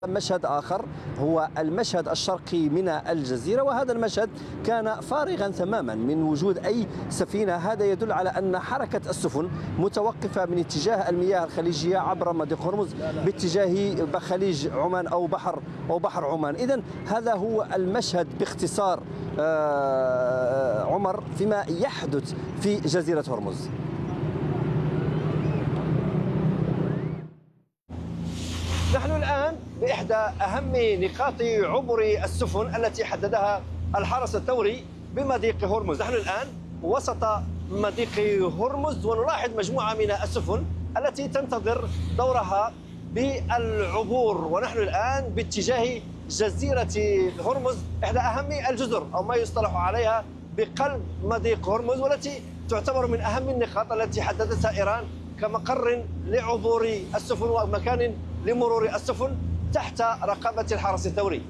مشهد آخر هو المشهد الشرقي من الجزيرة، وهذا المشهد كان فارغا تماما من وجود أي سفينة. هذا يدل على أن حركة السفن متوقفة من اتجاه المياه الخليجية عبر مضيق هرمز باتجاه خليج عمان أو بحر عمان. إذن هذا هو المشهد باختصار عمر فيما يحدث في جزيرة هرمز. نحن الآن بإحدى أهم نقاط عبور السفن التي حددها الحرس الثوري بمضيق هرمز. نحن الآن وسط مضيق هرمز ونلاحظ مجموعة من السفن التي تنتظر دورها بالعبور، ونحن الآن باتجاه جزيرة هرمز، إحدى أهم الجزر أو ما يصطلح عليها بقلب مضيق هرمز، والتي تعتبر من أهم النقاط التي حددتها إيران كمقر لعبور السفن ومكان لمرور السفن تحت رقابة الحرس الثوري.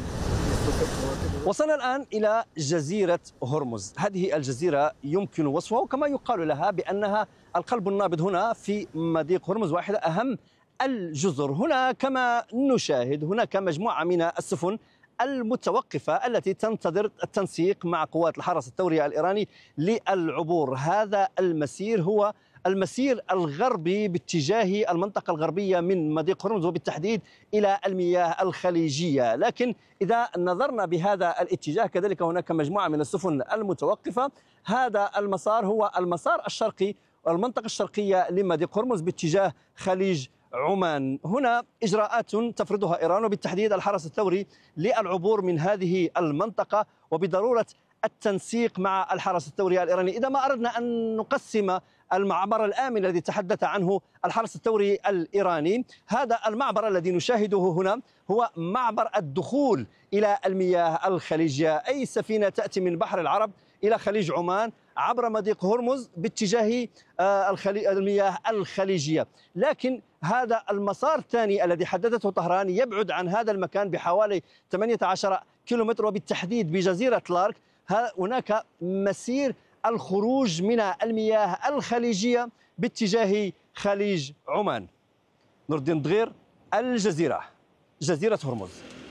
وصلنا الآن إلى جزيرة هرمز. هذه الجزيرة يمكن وصفها وكما يقال لها بأنها القلب النابض هنا في مضيق هرمز، واحدة أهم الجزر. هنا كما نشاهد هناك مجموعة من السفن المتوقفة التي تنتظر التنسيق مع قوات الحرس الثوري الإيراني للعبور. هذا المسير هو المسير الغربي باتجاه المنطقة الغربية من مضيق هرمز وبالتحديد إلى المياه الخليجية، لكن إذا نظرنا بهذا الاتجاه كذلك هناك مجموعة من السفن المتوقفة. هذا المسار هو المسار الشرقي والمنطقة الشرقية لمضيق هرمز باتجاه خليج عمان. هنا إجراءات تفرضها إيران وبالتحديد الحرس الثوري للعبور من هذه المنطقة وبضرورة التنسيق مع الحرس الثوري الإيراني. إذا ما أردنا أن نقسم المعبر الآمن الذي تحدث عنه الحرس الثوري الإيراني، هذا المعبر الذي نشاهده هنا هو معبر الدخول إلى المياه الخليجية. أي سفينة تأتي من بحر العرب إلى خليج عمان عبر مضيق هرمز باتجاه المياه الخليجية، لكن هذا المسار الثاني الذي حددته طهران يبعد عن هذا المكان بحوالي 18 كيلومتر وبالتحديد بجزيرة لارك. هناك مسير الخروج من المياه الخليجية باتجاه خليج عمان. نور الدين دغير، الجزيرة، جزيرة هرمز.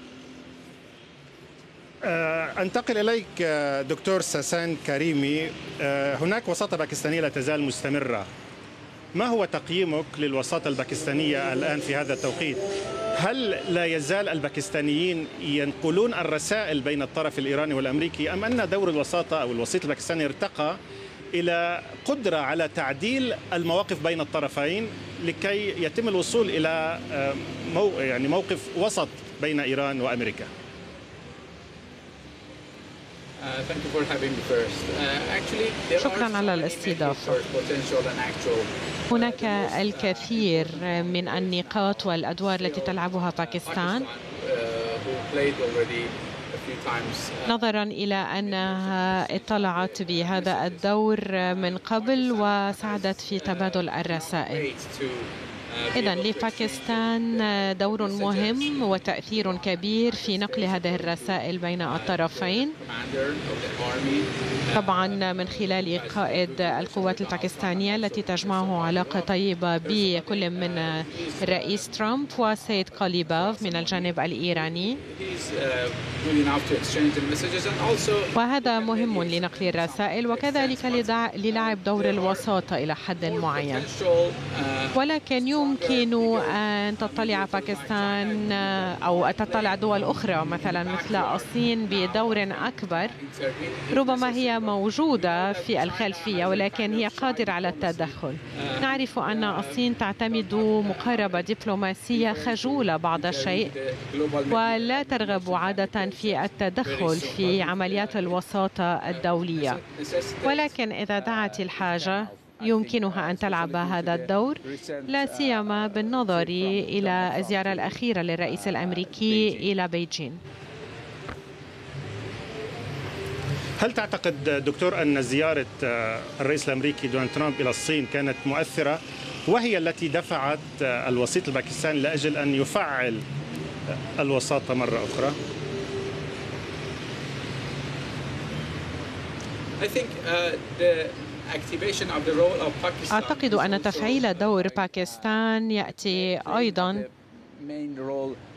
أنتقل إليك دكتور ساسان كريمي. هناك وساطة باكستانية لا تزال مستمرة، ما هو تقييمك للوساطة الباكستانية الآن في هذا التوقيت؟ هل لا يزال الباكستانيين ينقلون الرسائل بين الطرف الإيراني والأمريكي، أم أن دور الوساطة أو الوسيط الباكستاني ارتقى إلى قدرة على تعديل المواقف بين الطرفين لكي يتم الوصول إلى موقف وسط بين إيران وأمريكا؟ شكرا على الاستضافة. هناك الكثير من النقاط والأدوار التي تلعبها باكستان نظرا إلى أنها اطلعت بهذا الدور من قبل وساعدت في تبادل الرسائل. إذن لباكستان دور مهم وتأثير كبير في نقل هذه الرسائل بين الطرفين، طبعا من خلال قائد القوات الباكستانية التي تجمعه علاقة طيبة بكل من الرئيس ترامب والسيد قليباف من الجانب الإيراني، وهذا مهم لنقل الرسائل وكذلك للعب دور الوساطة إلى حد معين. ولكن يمكن أن تطلع باكستان أو تطلع دول أخرى مثلا مثل الصين بدور أكبر، ربما هي موجودة في الخلفية ولكن هي قادرة على التدخل. نعرف أن الصين تعتمد مقاربة دبلوماسية خجولة بعض الشيء ولا ترغب عادة في التدخل في عمليات الوساطة الدولية، ولكن إذا دعت الحاجة يمكنها أن تلعب هذا الدور، لا سيما بالنظر إلى الزيارة الأخيرة للرئيس الأمريكي إلى بيجين. هل تعتقد دكتور أن زيارة الرئيس الأمريكي دونالد ترامب إلى الصين كانت مؤثرة وهي التي دفعت الوسيط الباكستاني لأجل أن يفعل الوساطة مرة أخرى؟ أعتقد أن تفعيل دور باكستان يأتي أيضا